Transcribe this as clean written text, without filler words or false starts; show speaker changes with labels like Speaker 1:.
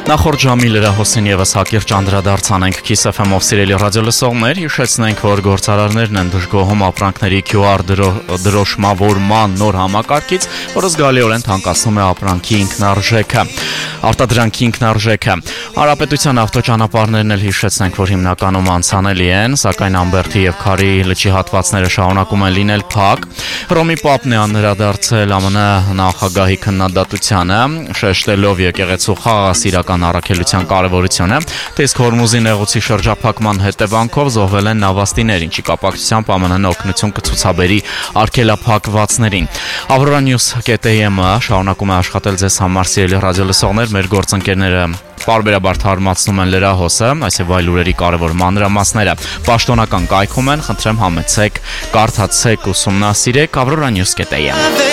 Speaker 1: Նախորդ ժամի լրահոսին եւս հակիրճ անդրադարձանենք Kiss FM-ով սիրելի ռադիոլսողներ, հիշեցնենք, որ գործարարներն են դժգոհում ապրանքների QR դրոշմավորման նոր համակարգից, որը զգալիորեն թանկացնում է ապրանքի ինքնարժեքը, արտադրանքի ինքնարժեքը։ Հանրապետության ավտոճանապարհներն էլ հիշեցնենք, որ հիմնականում անցանելի են, սակայն Ամբերդի եւ Քարի լճի հատվածները շարունակում են լինել փակ։ Հռոմի Պապն է անդրադարձել ԱՄՆ նախագահի քննադատությանը, շեշտելով եկեղեցու խաղաղասիրական առաքելության կարևորությունը, թե իսկ Հորմուզի նեղուցի շրջափակման հետևանքով զոհվել են նավաստիներ, ինչի կապակցությամբ ԱՄՆ-ն օգնություն կցուցաբերի արգելափակվածներին։ Aurora News.am-ը շարունակում է աշխատել ձեզ համար սիրելի ռադիոլսողներ, մեր գործընկերները պարբերաբար թարմացնում են լրահոսը, այս եւ այլ լուրերի կարևոր մանրամասները պաշտոնական կայքում են, խնդրեմ համեցեք, կարդացեք, ուսումնասիրեք Aurora News.am